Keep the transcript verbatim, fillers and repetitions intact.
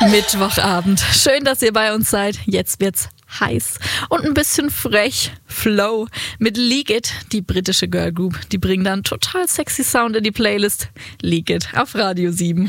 Mittwochabend. Schön, dass ihr bei uns seid. Jetzt wird's heiß und ein bisschen frech. Flow mit Leak It, die britische Girl Group. Die bringen dann total sexy Sound in die Playlist. Leak It auf Radio sieben.